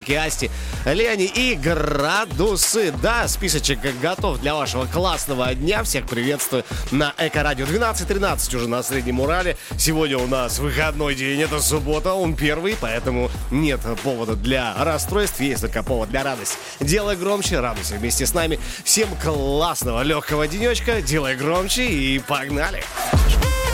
Вики, Асти, Лени и Градусы. Да, списочек готов для вашего классного дня. Всех приветствую на Эко-радио. 12:13 уже на Среднем Урале. Сегодня у нас выходной день, это суббота, он первый, поэтому нет повода для расстройств, есть только повод для радости. Делай громче, радуйся вместе с нами. Всем классного, легкого денечка, делай громче и погнали!